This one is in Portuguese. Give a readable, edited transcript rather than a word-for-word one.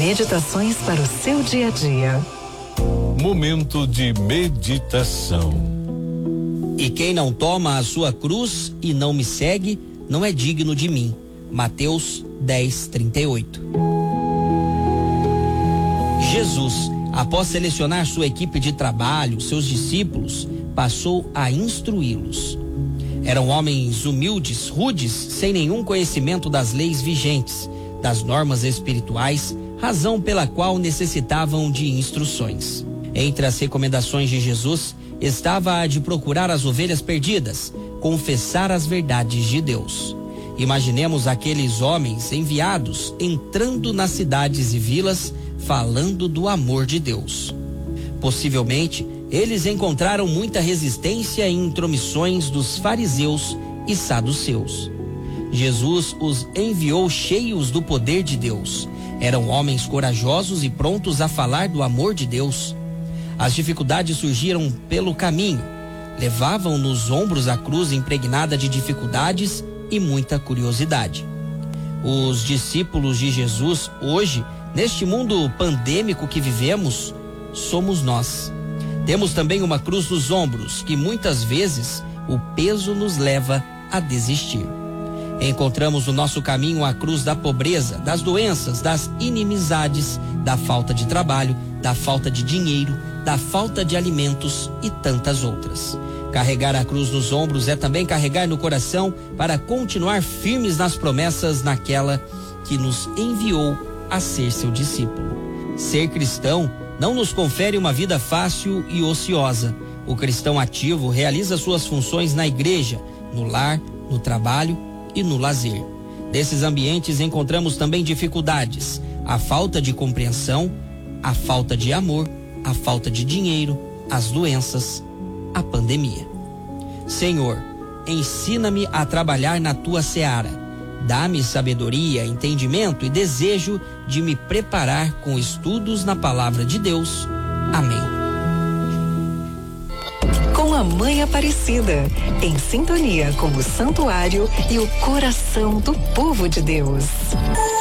Meditações para o seu dia a dia. Momento de meditação. E quem não toma a sua cruz e não me segue, não é digno de mim. Mateus 10:38. Jesus, após selecionar sua equipe de trabalho, seus discípulos, passou a instruí-los. Eram homens humildes, rudes, sem nenhum conhecimento das leis vigentes, das normas espirituais, razão pela qual necessitavam de instruções. Entre as recomendações de Jesus estava a de procurar as ovelhas perdidas, confessar as verdades de Deus. Imaginemos aqueles homens enviados entrando nas cidades e vilas, falando do amor de Deus. Possivelmente, eles encontraram muita resistência e intromissões dos fariseus e saduceus. Jesus os enviou cheios do poder de Deus. Eram homens corajosos e prontos a falar do amor de Deus. As dificuldades surgiram pelo caminho. Levavam nos ombros a cruz impregnada de dificuldades e muita curiosidade. Os discípulos de Jesus hoje, neste mundo pandêmico que vivemos, somos nós. Temos também uma cruz nos ombros, que muitas vezes o peso nos leva a desistir. Encontramos no nosso caminho a cruz da pobreza, das doenças, das inimizades, da falta de trabalho, da falta de dinheiro, da falta de alimentos e tantas outras. Carregar a cruz nos ombros é também carregar no coração para continuar firmes nas promessas naquela que nos enviou a ser seu discípulo. Ser cristão não nos confere uma vida fácil e ociosa. O cristão ativo realiza suas funções na igreja, no lar, no trabalho e no lazer. Nesses ambientes encontramos também dificuldades, a falta de compreensão, a falta de amor, a falta de dinheiro, as doenças, a pandemia. Senhor, ensina-me a trabalhar na tua seara. Dá-me sabedoria, entendimento e desejo de me preparar com estudos na palavra de Deus. Amém. Com a Mãe Aparecida, em sintonia com o santuário e o coração do povo de Deus.